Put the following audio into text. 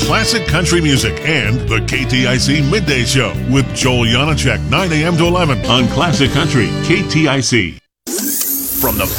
classic country music and the KTIC Midday Show with Joel Janacek, 9 a.m. to 11 on Classic Country KTIC. From the